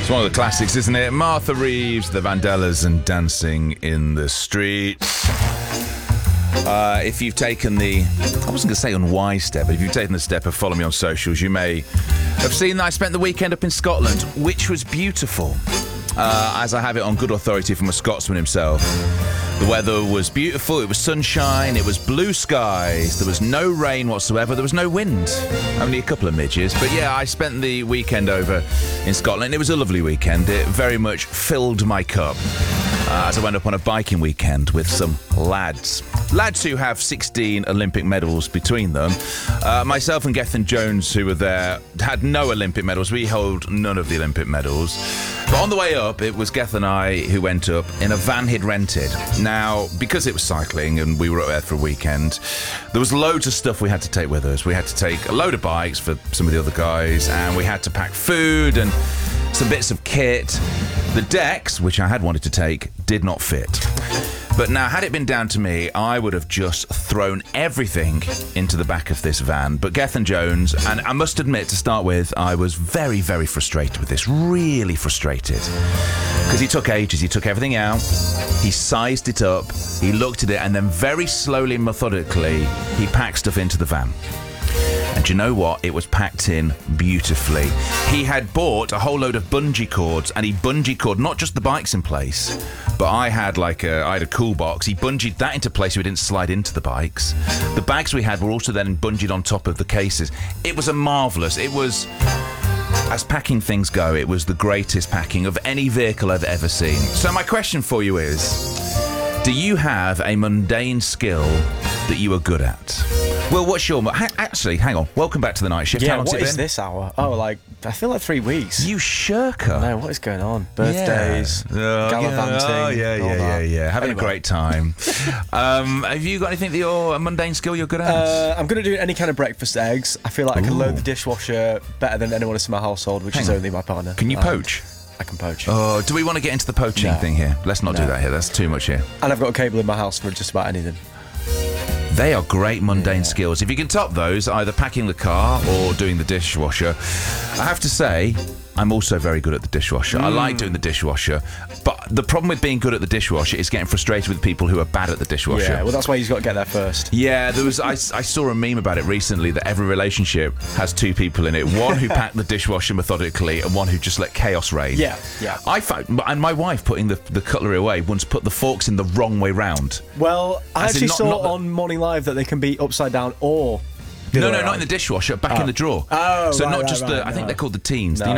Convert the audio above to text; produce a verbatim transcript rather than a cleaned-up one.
It's one of the classics, isn't it? Martha Reeves, the Vandellas, and Dancing in the Streets. Uh, if you've taken the, I wasn't going to say unwise step, but if you've taken the step of follow me on socials, you may have seen that I spent the weekend up in Scotland, which was beautiful. Uh, as I have it on good authority from a Scotsman himself. The weather was beautiful, it was sunshine, it was blue skies, there was no rain whatsoever, there was no wind. Only a couple of midges. But yeah, I spent the weekend over in Scotland. It was a lovely weekend. It very much filled my cup uh, as I went up on a biking weekend with some lads. Lads who have sixteen Olympic medals between them. Uh, myself and Gethin Jones, who were there, had no Olympic medals. We hold none of the Olympic medals. But on the way up, it was Geth and I who went up in a van he'd rented. Now, because it was cycling and we were up there for a weekend, there was loads of stuff we had to take with us. We had to take a load of bikes for some of the other guys, and we had to pack food and some bits of kit. The decks, which I had wanted to take, did not fit. But now, had it been down to me, I would have just thrown everything into the back of this van. But Gethin Jones, and I must admit, to start with, I was very, very frustrated with this. Really frustrated. Because he took ages. He took everything out. He sized it up. He looked at it. And then very slowly and methodically, he packed stuff into the van. And do you know what? It was packed in beautifully. He had bought a whole load of bungee cords, and he bungee cord not just the bikes in place, but I had like a, I had a cool box. He bungeed that into place so we didn't slide into the bikes. The bags we had were also then bungeed on top of the cases. It was a marvellous, it was, as packing things go, it was the greatest packing of any vehicle I've ever seen. So my question for you is, do you have a mundane skill that you are good at? Well, what's your... Ha- actually, hang on. Welcome back to the night shift. Yeah, How long's what it is been? this hour? Oh, like, I feel like three weeks. You shirker. No, what is going on? Birthdays, yeah. oh, gallivanting. Yeah, oh, yeah, yeah, yeah, yeah. Having Anyway. a great time. um, have you got anything that you're... a mundane skill you're good at? Uh, I'm going to do any kind of breakfast eggs. I feel like I can Ooh. load the dishwasher better than anyone else in my household, which Hang is on. only my partner. Can you And poach? I can poach. Oh, do we want to get into the poaching No. thing here? Let's not do No. that here. That's too much here. And I've got a cable in my house for just about anything. They are great mundane Yeah. skills. If you can top those, either packing the car or doing the dishwasher, I have to say, I'm also very good at the dishwasher. Mm. I like doing the dishwasher, but the problem with being good at the dishwasher is getting frustrated with people who are bad at the dishwasher. Yeah, well, that's why you've got to get there first. Yeah, there was. I, I saw a meme about it recently that every relationship has two people in it: one who packed the dishwasher methodically, and one who just let chaos reign. Yeah, yeah. I found, and my wife putting the, the cutlery away once put the forks in the wrong way round. Well, I As in actually not- saw not the- on Morning Live that they can be upside down or... the No, other no, way not in the around. dishwasher, back in the drawer. Oh, so right, not right, just the. right, I think no. they're called the teens. No, Do you